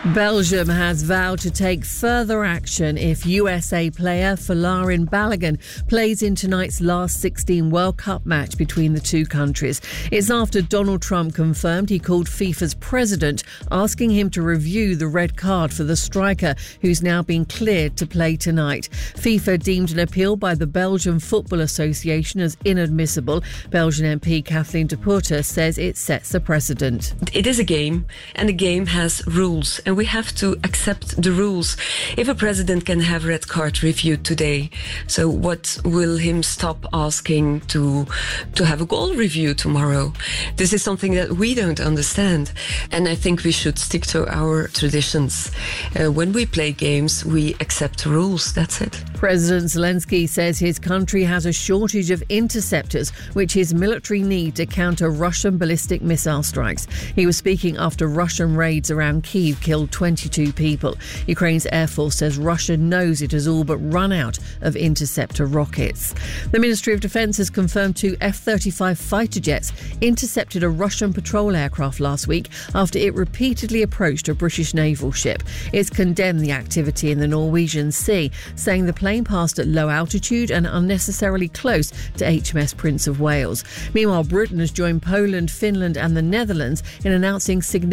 Belgium has vowed to take further action if USA player Folarin Balogun plays in tonight's last 16 World Cup match between the two countries. It's after Donald Trump confirmed he called FIFA's president, asking him to review the red card for the striker, who's now been cleared to play tonight. FIFA deemed an appeal by the Belgian Football Association as inadmissible. Belgian MP Kathleen de Putter says it sets a precedent. It is a game, and the game has rules. And we have to accept the rules. If a president can have red card reviewed today, so what will him stop asking to have a goal review tomorrow? This is something that we don't understand. And I think we should stick to our traditions. When we play games, we accept the rules. That's it. President Zelensky says his country has a shortage of interceptors, which his military need to counter Russian ballistic missile strikes. He was speaking after Russian raids around Kyiv killed 22 people. Ukraine's Air Force says Russia knows it has all but run out of interceptor rockets. The Ministry of Defence has confirmed 2 F-35 fighter jets intercepted a Russian patrol aircraft last week after it repeatedly approached a British naval ship. It's condemned the activity in the Norwegian Sea, saying the plane passed at low altitude and unnecessarily close to HMS Prince of Wales. Meanwhile, Britain has joined Poland, Finland and the Netherlands in announcing significant